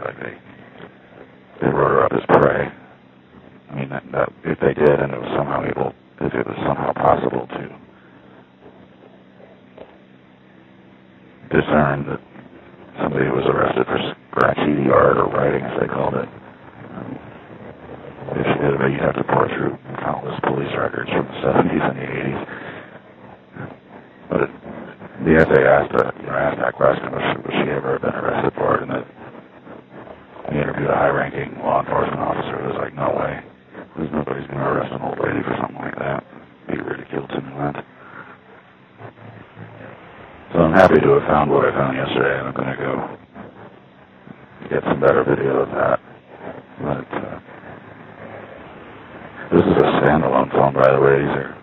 like they wrote her up as prey. I mean, that if they did, and it was somehow possible to discern that somebody was arrested for graffiti art or writing, as they called it. If she did it, you'd have to pour through countless police records from the 70s and the 80s. But the essay asked that question, was she ever been arrested for it? And I interviewed a high-ranking law enforcement officer who was like, no way. Because nobody's going to arrest an old lady for something like that. Be ridiculed to no end. So I'm happy to have found what I found yesterday, and I'm going to go get some better video of that. But this is a standalone phone, by the way. These are